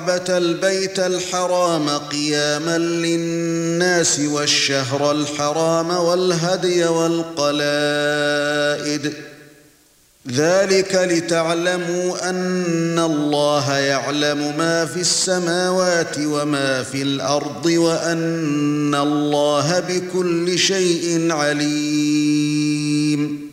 الكعبة البيت الحرام قياما للناس والشهر الحرام والهدي والقلائد ذلك لتعلموا أن الله يعلم ما في السماوات وما في الأرض وأن الله بكل شيء عليم